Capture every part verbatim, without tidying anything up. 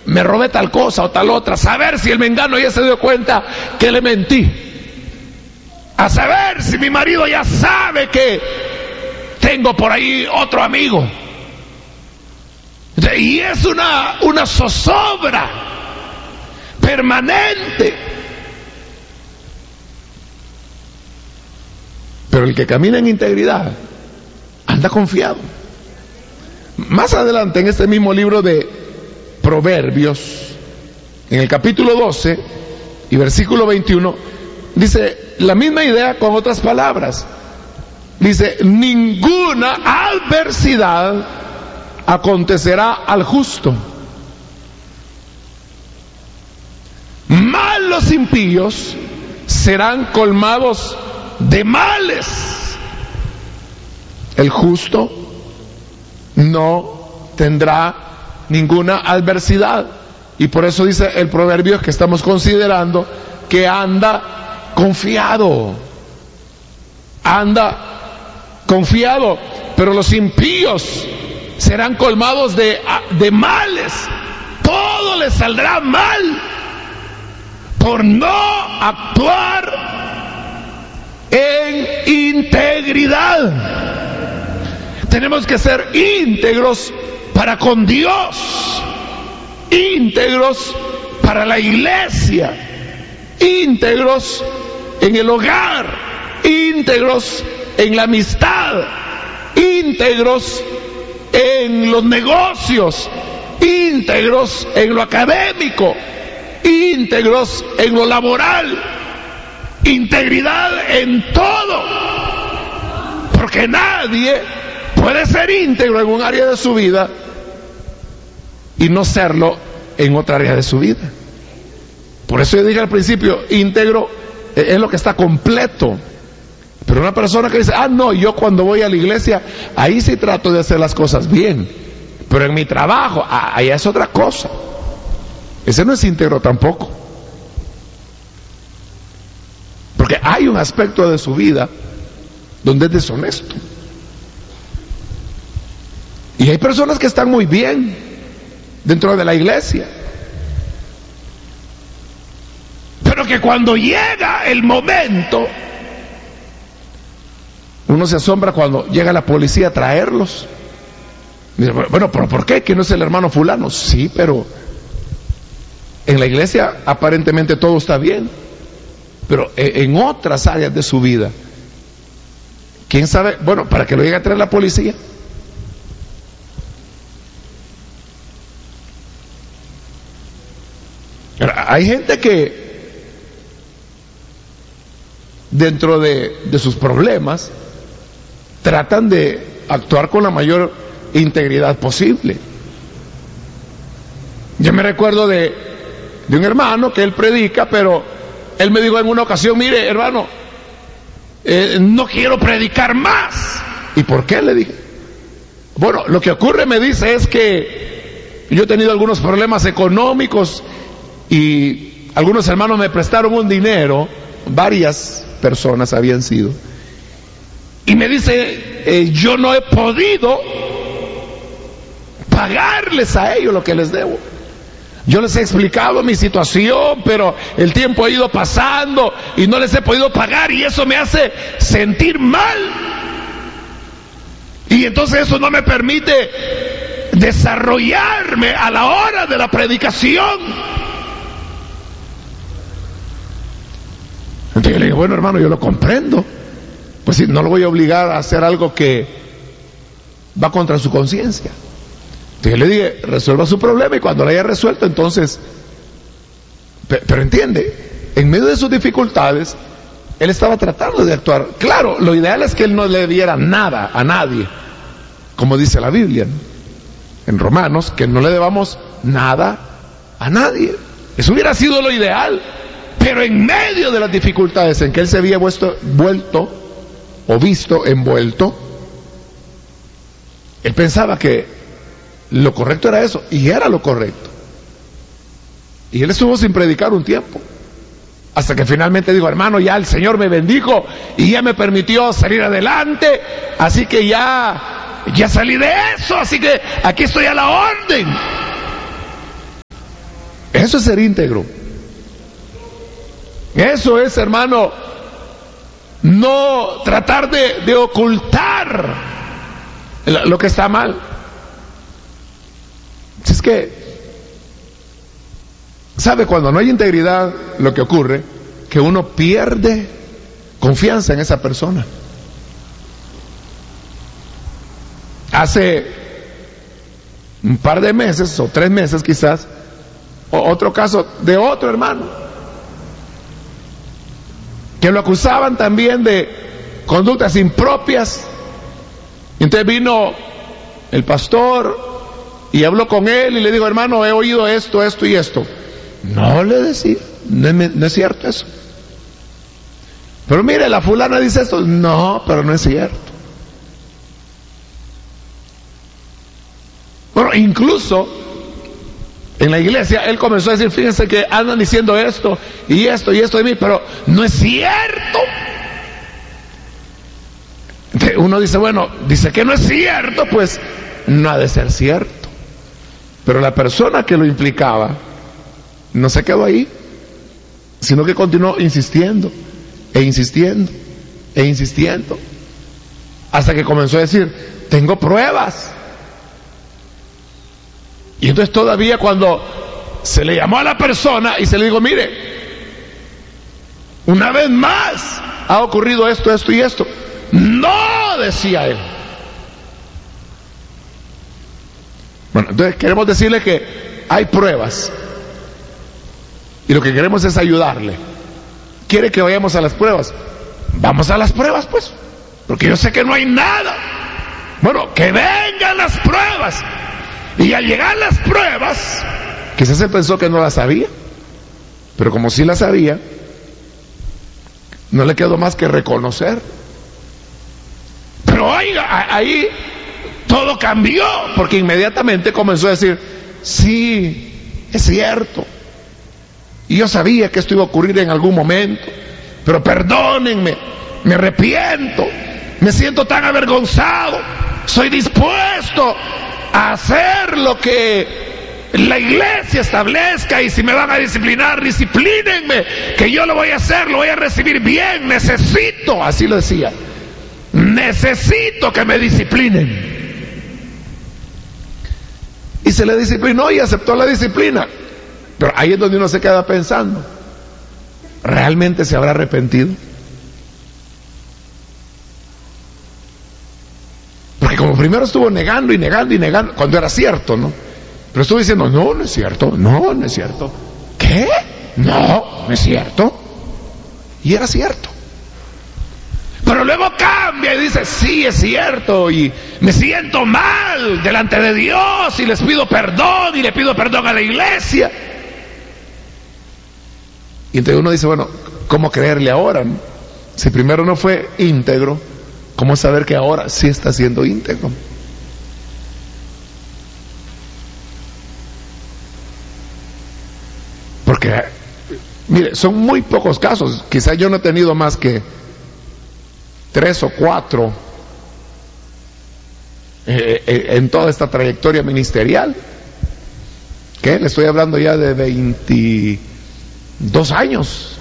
me robé tal cosa o tal otra, saber si el mengano ya se dio cuenta que le mentí, a saber si mi marido ya sabe que tengo por ahí otro amigo. Y es una, una zozobra permanente. Pero el que camina en integridad anda confiado. Más adelante en este mismo libro de Proverbios, en el capítulo doce y versículo veintiuno, dice la misma idea con otras palabras. Dice: ninguna adversidad acontecerá al justo, mas los impíos serán colmados de males. El justo no tendrá ninguna adversidad, y por eso dice el proverbio que estamos considerando que anda confiado, anda confiado. Pero los impíos serán colmados de, de males. Todo les saldrá mal por no actuar en integridad. Tenemos que ser íntegros para con Dios, íntegros para la iglesia, íntegros en el hogar, íntegros en la amistad, íntegros en los negocios, íntegros en lo académico, íntegros en lo laboral, integridad en todo, porque nadie puede ser íntegro en un área de su vida y no serlo en otra área de su vida. Por eso yo dije al principio, íntegro es lo que está completo. Pero una persona que dice: ah, no, yo cuando voy a la iglesia, ahí sí trato de hacer las cosas bien, pero en mi trabajo, ah, allá es otra cosa. Ese no es íntegro tampoco. Porque hay un aspecto de su vida donde es deshonesto. Y hay personas que están muy bien dentro de la iglesia, pero que cuando llega el momento, uno se asombra cuando llega la policía a traerlos. Dice: bueno, pero ¿por qué? ¿Que no es el hermano fulano? Sí, pero en la iglesia aparentemente todo está bien, pero en otras áreas de su vida, ¿quién sabe? Bueno, para que lo llegue a traer la policía. Hay gente que dentro de, de sus problemas tratan de actuar con la mayor integridad posible. Yo me recuerdo de, de un hermano que él predica, pero él me dijo en una ocasión: mire, hermano, eh, no quiero predicar más. ¿Y por qué? Le dije. Bueno, lo que ocurre, me dice, es que yo he tenido algunos problemas económicos y algunos hermanos me prestaron un dinero, varias personas habían sido, y me dice: eh, yo no he podido pagarles a ellos lo que les debo. Yo les he explicado mi situación, pero el tiempo ha ido pasando y no les he podido pagar, y eso me hace sentir mal, y entonces eso no me permite desarrollarme a la hora de la predicación. Entonces yo le dije: bueno, hermano, yo lo comprendo, pues sí, no lo voy a obligar a hacer algo que va contra su conciencia. Entonces yo le dije: resuelva su problema, y cuando lo haya resuelto, entonces, pero, pero entiende, en medio de sus dificultades, él estaba tratando de actuar. Claro, lo ideal es que él no le diera nada a nadie, como dice la Biblia, ¿no?, en Romanos, que no le debamos nada a nadie. Eso hubiera sido lo ideal. Pero en medio de las dificultades en que él se había vuelto, vuelto o visto envuelto, él pensaba que lo correcto era eso, y era lo correcto. Y él estuvo sin predicar un tiempo, hasta que finalmente dijo: hermano, ya el Señor me bendijo y ya me permitió salir adelante, así que ya, ya salí de eso, así que aquí estoy a la orden. Eso es ser íntegro. Eso es, hermano, no tratar de, de ocultar lo que está mal. Es que, ¿sabe? Cuando no hay integridad, lo que ocurre, que uno pierde confianza en esa persona. Hace un par de meses, o tres meses quizás, otro caso de otro hermano, que lo acusaban también de conductas impropias. Entonces vino el pastor y habló con él y le dijo: hermano, he oído esto, esto y esto. No, le decía, no es, no es cierto eso. Pero mire, la fulana dice esto. No, pero no es cierto. Bueno, incluso en la iglesia él comenzó a decir: fíjense que andan diciendo esto y esto y esto de mí, pero no es cierto. Entonces uno dice: bueno, dice que no es cierto, pues no ha de ser cierto. Pero la persona que lo implicaba no se quedó ahí, sino que continuó insistiendo e insistiendo e insistiendo, hasta que comenzó a decir: tengo pruebas. Y entonces todavía cuando se le llamó a la persona y se le dijo: mire, una vez más ha ocurrido esto, esto y esto. No, decía él. Bueno, entonces queremos decirle que hay pruebas y lo que queremos es ayudarle. ¿Quiere que vayamos a las pruebas? Vamos a las pruebas, pues, porque yo sé que no hay nada. Bueno, que vengan las pruebas. Y al llegar las pruebas, quizás él pensó que no las sabía, pero como sí las sabía, no le quedó más que reconocer. Pero oiga, ahí todo cambió, porque inmediatamente comenzó a decir: sí, es cierto, y yo sabía que esto iba a ocurrir en algún momento, pero perdónenme, me arrepiento, me siento tan avergonzado, soy dispuesto a hacer lo que la iglesia establezca, y si me van a disciplinar, disciplínenme, que yo lo voy a hacer, lo voy a recibir bien, necesito, así lo decía, necesito que me disciplinen. Y se le disciplinó y aceptó la disciplina. Pero ahí es donde uno se queda pensando: ¿realmente se habrá arrepentido? Porque como primero estuvo negando y negando y negando, cuando era cierto, ¿no? Pero estuvo diciendo: no, no es cierto, no, no es cierto. ¿Qué? No, no es cierto. Y era cierto. Pero luego cambia y dice: sí, es cierto, y me siento mal delante de Dios, y les pido perdón, y le pido perdón a la iglesia. Y entonces uno dice: bueno, ¿cómo creerle ahora, no? Si primero no fue íntegro, ¿cómo saber que ahora sí está siendo íntegro? Porque, mire, son muy pocos casos. Quizás yo no he tenido más que tres o cuatro eh, eh, en toda esta trayectoria ministerial. ¿Qué? Le estoy hablando ya de veintidós años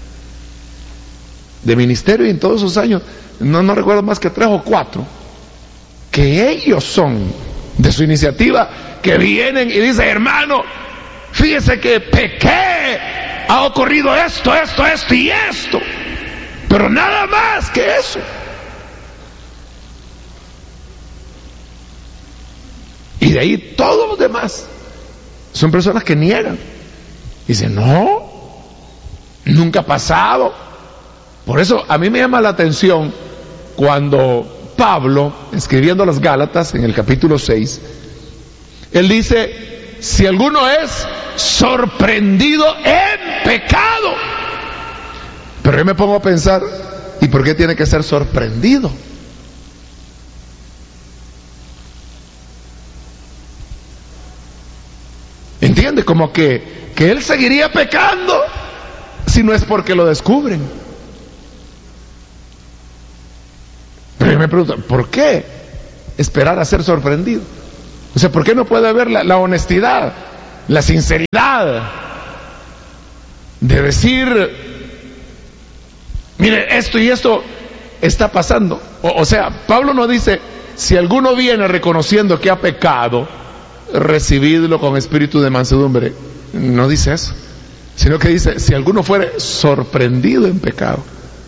de ministerio, y en todos esos años no, no recuerdo más que tres o cuatro que ellos son de su iniciativa, que vienen y dicen: hermano, fíjese que pequé, ha ocurrido esto, esto, esto y esto, pero nada más que eso. Y de ahí todos los demás son personas que niegan. Dicen: no, nunca ha pasado. Por eso a mí me llama la atención cuando Pablo, escribiendo a los Gálatas en el capítulo seis, él dice: si alguno es sorprendido en pecado. Pero yo me pongo a pensar: ¿y por qué tiene que ser sorprendido? ¿Entiende? Como que, que él seguiría pecando si no es porque lo descubren. Pero yo me pregunto: ¿por qué esperar a ser sorprendido? O sea, ¿por qué no puede haber la, la honestidad, la sinceridad de decir, mire, esto y esto está pasando. O, o sea, Pablo no dice, si alguno viene reconociendo que ha pecado, recibidlo con espíritu de mansedumbre. No dice eso, sino que dice, si alguno fuere sorprendido en pecado,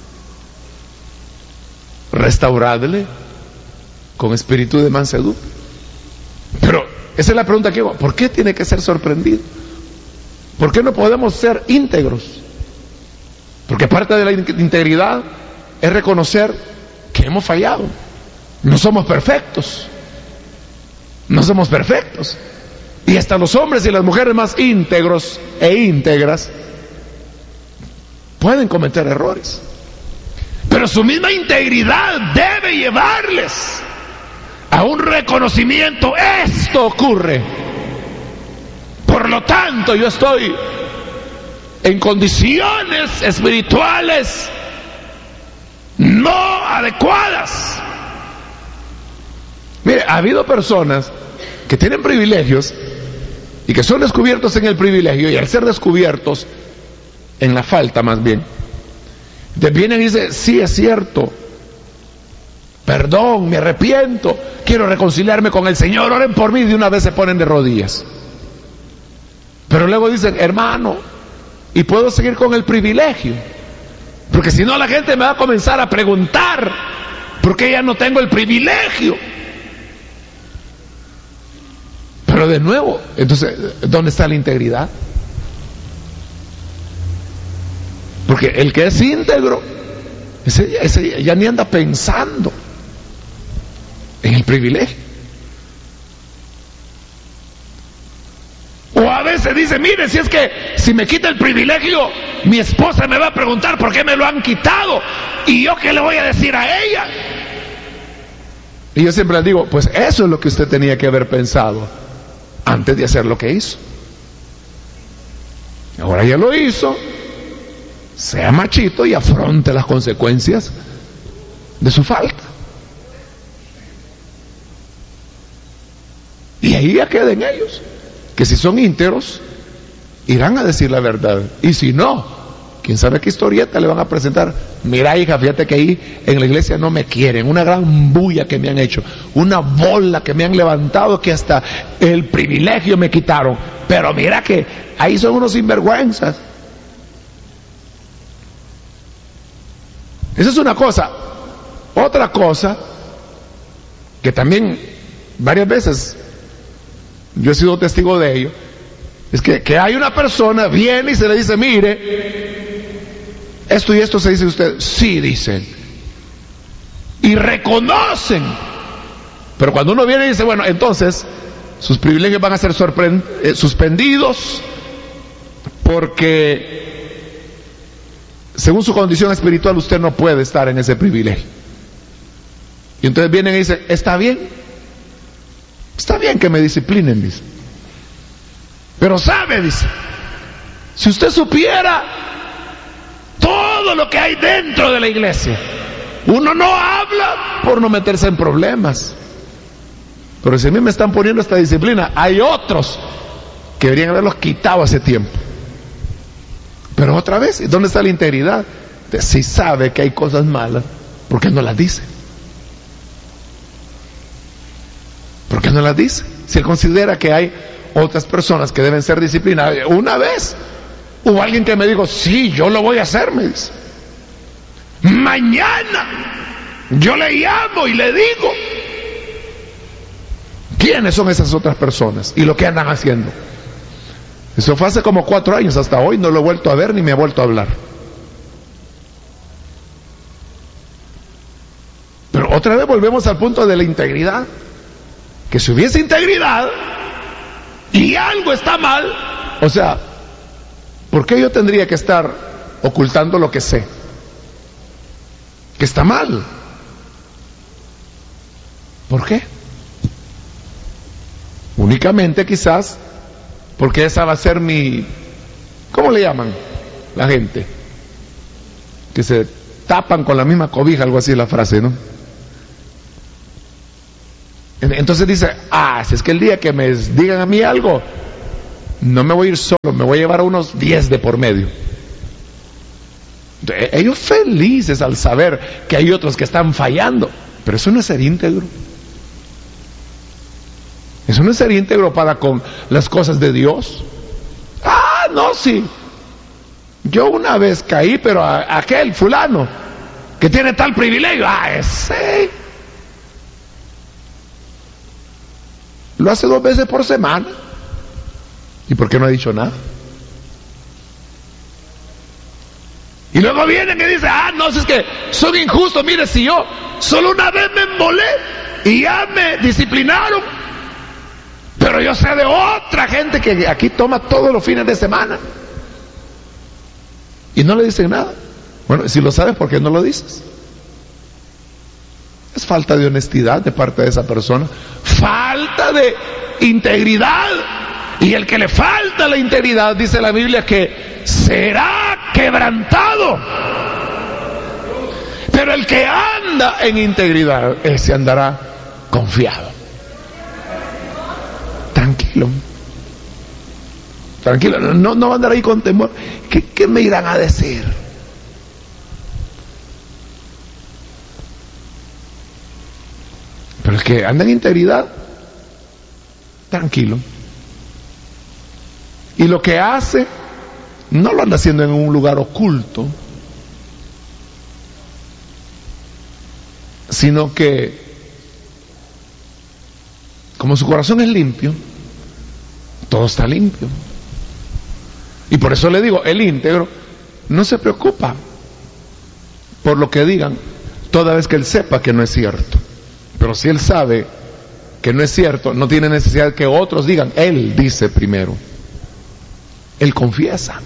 restauradle con espíritu de mansedumbre. Pero esa es la pregunta que hago, ¿por qué tiene que ser sorprendido? ¿Por qué no podemos ser íntegros? Porque parte de la integridad es reconocer que hemos fallado. No somos perfectos. No somos perfectos. Y hasta los hombres y las mujeres más íntegros e íntegras pueden cometer errores. Pero su misma integridad debe llevarles a un reconocimiento. Esto ocurre. Por lo tanto, yo estoy en condiciones espirituales no adecuadas. Mire, ha habido personas que tienen privilegios y que son descubiertos en el privilegio, y al ser descubiertos en la falta más bien, te vienen y dicen, sí, es cierto, perdón, me arrepiento, quiero reconciliarme con el Señor, oren por mí, de una vez se ponen de rodillas. Pero luego dicen, hermano, y puedo seguir con el privilegio, porque si no la gente me va a comenzar a preguntar por qué ya no tengo el privilegio. Pero de nuevo, entonces, ¿dónde está la integridad? Porque el que es íntegro, ese, ese ya ni anda pensando en el privilegio. O a veces dice, mire, si es que si me quita el privilegio, mi esposa me va a preguntar por qué me lo han quitado, y yo qué le voy a decir a ella. Y yo siempre le digo, pues eso es lo que usted tenía que haber pensado antes de hacer lo que hizo. Ahora ya lo hizo, sea machito y afronte las consecuencias de su falta. Y ahí ya queden ellos, que si son íntegros, irán a decir la verdad. Y si no, quién sabe qué historieta le van a presentar. Mira, hija, fíjate que ahí en la iglesia no me quieren, una gran bulla que me han hecho, una bola que me han levantado, que hasta el privilegio me quitaron. Pero mira que ahí son unos sinvergüenzas. Esa es una cosa. Otra cosa, que también varias veces yo he sido testigo de ello, es que, que hay una persona, viene y se le dice, mire, esto y esto se dice usted. Sí, dicen. Y reconocen. Pero cuando uno viene y dice, bueno, entonces sus privilegios van a ser sorprend- eh, suspendidos, porque según su condición espiritual usted no puede estar en ese privilegio. Y entonces vienen y dicen, está bien, está bien que me disciplinen, dice. Pero sabe, dice, si usted supiera todo lo que hay dentro de la iglesia, uno no habla por no meterse en problemas. Pero si a mí me están poniendo esta disciplina, hay otros que deberían haberlos quitado hace tiempo. Pero otra vez, ¿dónde está la integridad? De si sabe que hay cosas malas, ¿por qué no las dice? ¿Por qué no las dice? Si él considera que hay otras personas que deben ser disciplinadas. Una vez hubo alguien que me dijo, sí, yo lo voy a hacer, me dice. Mañana yo le llamo y le digo quiénes son esas otras personas y lo que andan haciendo. Eso fue hace como cuatro años, hasta hoy no lo he vuelto a ver ni me ha vuelto a hablar. Pero otra vez volvemos al punto de la integridad. Que si hubiese integridad y algo está mal, o sea, ¿por qué yo tendría que estar ocultando lo que sé? Que está mal. ¿Por qué? Únicamente quizás porque esa va a ser mi, ¿cómo le llaman la gente? Que se tapan con la misma cobija, algo así es la frase, ¿no? Entonces dice, ah, si es que el día que me digan a mí algo, no me voy a ir solo, me voy a llevar a unos diez de por medio. Ellos felices al saber que hay otros que están fallando, pero eso no es ser íntegro. Eso no es ser íntegro para con las cosas de Dios. Ah, no, sí. Yo una vez caí, pero a, aquel fulano que tiene tal privilegio, ah, ese lo hace dos veces por semana. ¿Y por qué no ha dicho nada? Y luego vienen y dicen, ah, no, si es que son injustos. Mire, si yo solo una vez me embolé y ya me disciplinaron, pero yo sé de otra gente que aquí toma todos los fines de semana y no le dicen nada. Bueno, si lo sabes, ¿por qué no lo dices? Es falta de honestidad de parte de esa persona, falta de integridad. Y el que le falta la integridad, dice la Biblia, que será quebrantado. Pero el que anda en integridad, ese andará confiado. Tranquilo. Tranquilo, no, no va a andar ahí con temor. ¿Qué, qué me irán a decir? Pero el que anda en integridad, tranquilo. Y lo que hace, no lo anda haciendo en un lugar oculto, sino que, como su corazón es limpio, todo está limpio. Y por eso le digo, el íntegro no se preocupa por lo que digan, toda vez que él sepa que no es cierto. Pero si él sabe que no es cierto, no tiene necesidad de que otros digan, él dice primero. Él confiesa.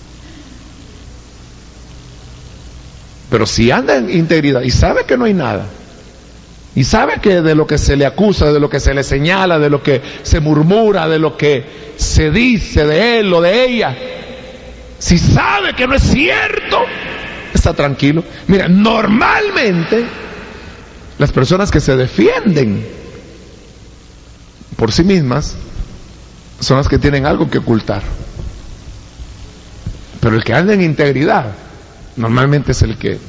Pero si anda en integridad y sabe que no hay nada, y sabe que de lo que se le acusa, de lo que se le señala, de lo que se murmura, de lo que se dice de él o de ella, si sabe que no es cierto, está tranquilo. Mira, normalmente las personas que se defienden por sí mismas son las que tienen algo que ocultar. Pero el que anda en integridad normalmente es el que,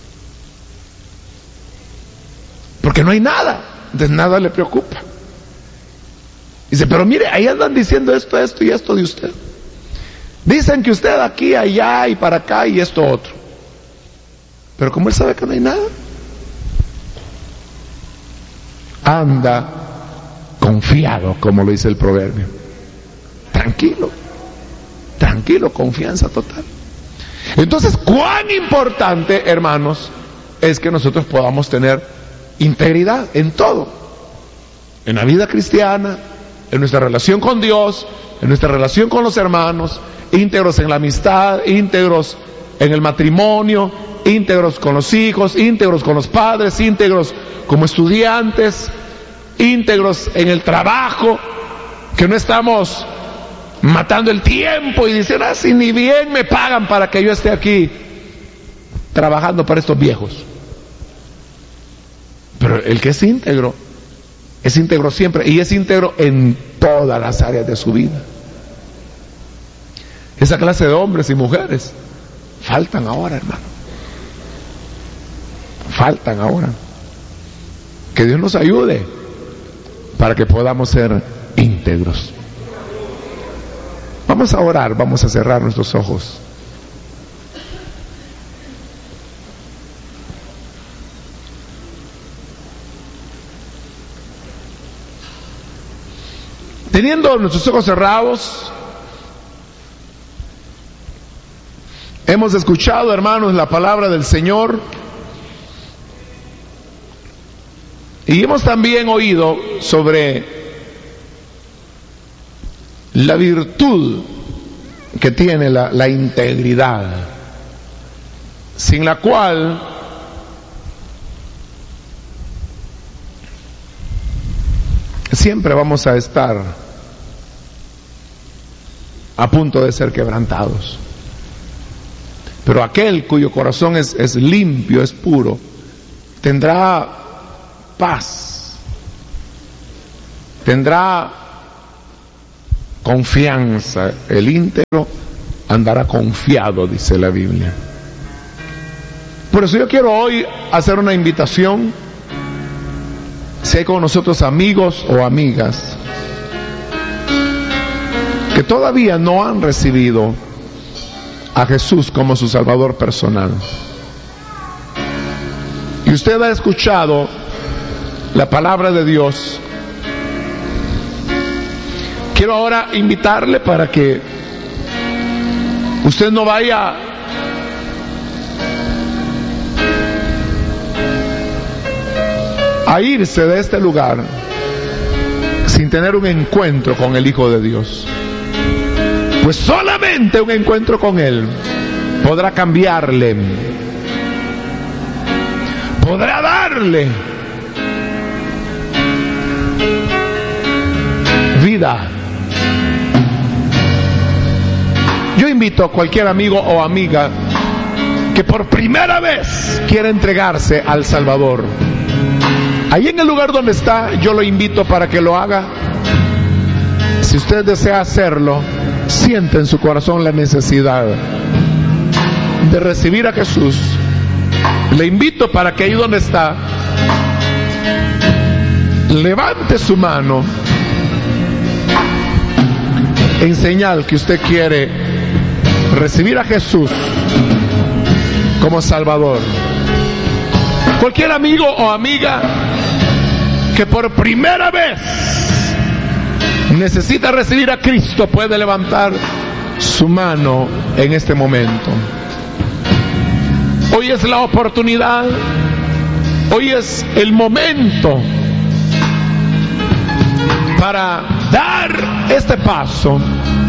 porque no hay nada, entonces nada le preocupa. Dice, pero mire, ahí andan diciendo esto, esto y esto de usted. Dicen que usted aquí, allá y para acá y esto otro. Pero como él sabe que no hay nada, anda confiado, como lo dice el proverbio. Tranquilo. Tranquilo, confianza total. Entonces, cuán importante, hermanos, es que nosotros podamos tener integridad en todo, en la vida cristiana, en nuestra relación con Dios, en nuestra relación con los hermanos, íntegros en la amistad, íntegros en el matrimonio, íntegros con los hijos, íntegros con los padres, íntegros como estudiantes, íntegros en el trabajo, que no estamos matando el tiempo y diciendo, ah, si ni bien me pagan para que yo esté aquí trabajando para estos viejos. Pero el que es íntegro, es íntegro siempre, y es íntegro en todas las áreas de su vida. Esa clase de hombres y mujeres faltan ahora, hermano. Faltan ahora. Que Dios nos ayude para que podamos ser íntegros. Vamos a orar, vamos a cerrar nuestros ojos. Teniendo nuestros ojos cerrados, hemos escuchado, hermanos, la palabra del Señor y hemos también oído sobre la virtud que tiene la, la integridad, sin la cual siempre vamos a estar a punto de ser quebrantados. Pero aquel cuyo corazón es, es limpio, es puro, tendrá paz, tendrá confianza. El íntegro andará confiado, dice la Biblia. Por eso yo quiero hoy hacer una invitación. Si hay con nosotros amigos o amigas que todavía no han recibido a Jesús como su Salvador personal, y usted ha escuchado la palabra de Dios, quiero ahora invitarle para que usted no vaya a irse de este lugar sin tener un encuentro con el Hijo de Dios. Pues solamente un encuentro con Él podrá cambiarle, podrá darle vida. Yo invito a cualquier amigo o amiga que por primera vez quiera entregarse al Salvador. Ahí en el lugar donde está, yo lo invito para que lo haga. Si usted desea hacerlo, siente en su corazón la necesidad de recibir a Jesús. Le invito para que ahí donde está, levante su mano en señal que usted quiere recibir a Jesús como Salvador. Cualquier amigo o amiga que por primera vez necesita recibir a Cristo puede levantar su mano en este momento. Hoy es la oportunidad, hoy es el momento para dar este paso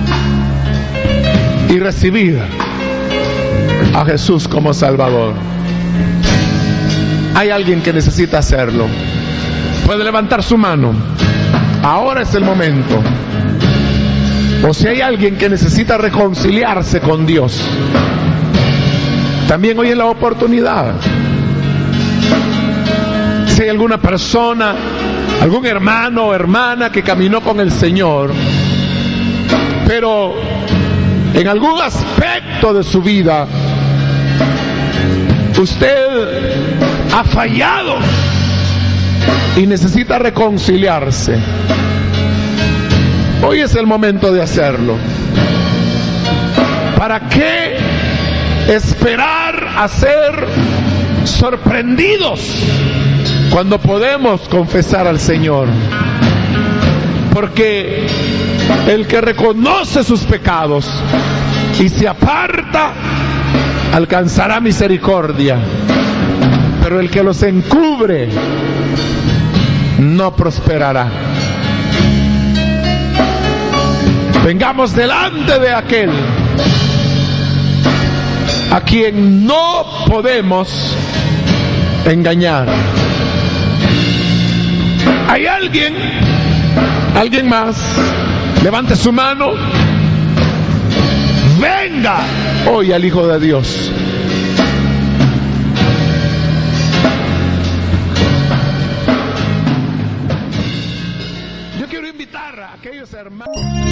y recibir a Jesús como Salvador. Hay alguien que necesita hacerlo. Puede levantar su mano. Ahora es el momento. O si hay alguien que necesita reconciliarse con Dios, también hoy es la oportunidad. Si hay alguna persona, algún hermano o hermana que caminó con el Señor, pero en algún aspecto de su vida usted ha fallado y necesita reconciliarse, hoy es el momento de hacerlo. ¿Para qué esperar a ser sorprendidos cuando podemos confesar al Señor? Porque el que reconoce sus pecados y se aparta alcanzará misericordia, pero el que los encubre no prosperará. Vengamos delante de aquel a quien no podemos engañar. ¿Hay alguien? ¿Alguien más? Levante su mano. Venga hoy al Hijo de Dios. Yo quiero invitar a aquellos hermanos.